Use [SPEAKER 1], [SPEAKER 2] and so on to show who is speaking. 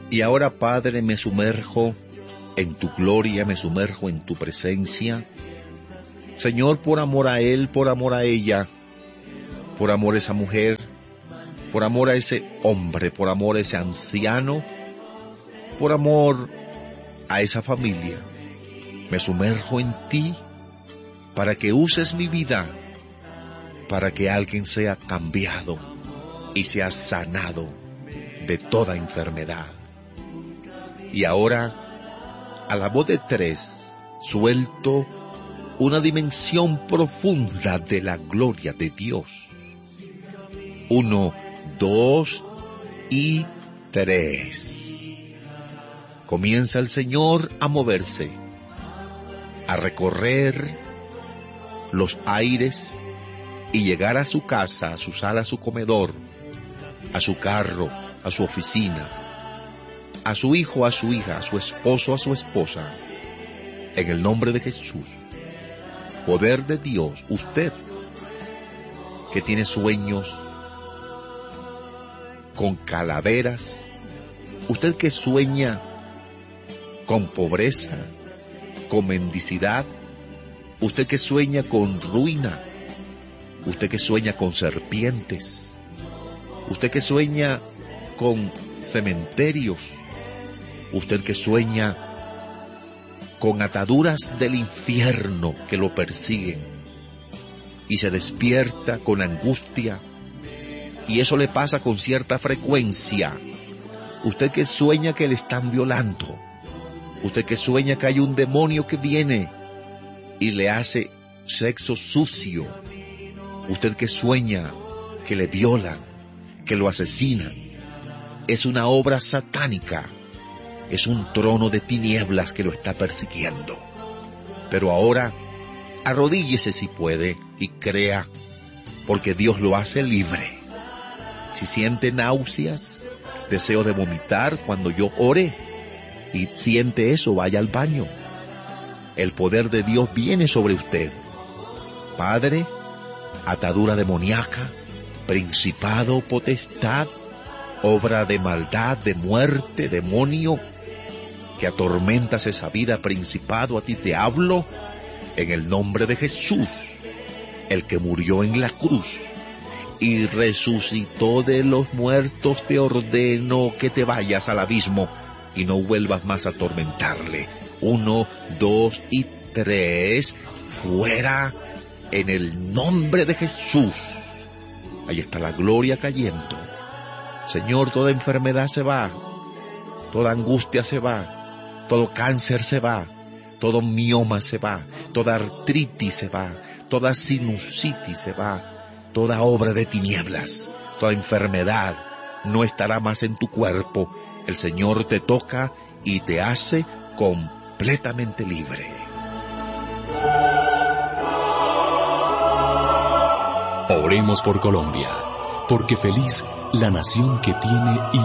[SPEAKER 1] Y ahora, Padre, me sumerjo en tu gloria, me sumerjo en tu presencia. Señor, por amor a él, por amor a ella, por amor a esa mujer, por amor a ese hombre, por amor a ese anciano, por amor a esa familia, me sumerjo en ti para que uses mi vida, para que alguien sea cambiado y sea sanado de toda enfermedad. Y ahora, a la voz de 3, suelto una dimensión profunda de la gloria de Dios. 1, 2 y 3. Comienza el Señor a moverse, a recorrer los aires y llegar a su casa, a su sala, a su comedor, a su carro, a su oficina, a su hijo, a su hija, a su esposo, a su esposa. En el nombre de Jesús, poder de Dios, usted que tiene sueños con calaveras, usted que sueña con pobreza, con mendicidad, usted que sueña con ruina, usted que sueña con serpientes, usted que sueña con cementerios, usted que sueña con ataduras del infierno que lo persiguen y se despierta con angustia, y eso le pasa con cierta frecuencia. Usted que sueña que le están violando, usted que sueña que hay un demonio que viene y le hace sexo sucio, usted que sueña que le violan, que lo asesinan, es una obra satánica, es un trono de tinieblas que lo está persiguiendo. Pero ahora, arrodíllese si puede y crea, porque Dios lo hace libre. Si siente náuseas, deseo de vomitar cuando yo ore, y siente eso, vaya al baño. El poder de Dios viene sobre usted. Padre, atadura demoníaca, principado, potestad, obra de maldad, de muerte, demonio, que atormentas esa vida, principado, a ti te hablo, en el nombre de Jesús, el que murió en la cruz y resucitó de los muertos. Te ordeno que te vayas al abismo y no vuelvas más a atormentarle. 1, 2 y 3, fuera en el nombre de Jesús. Ahí está la gloria cayendo. Señor, toda enfermedad se va, toda angustia se va, todo cáncer se va, todo mioma se va, toda artritis se va, toda sinusitis se va, toda obra de tinieblas, toda enfermedad no estará más en tu cuerpo. El Señor te toca y te hace completamente libre.
[SPEAKER 2] Oremos por Colombia, porque feliz la nación que tiene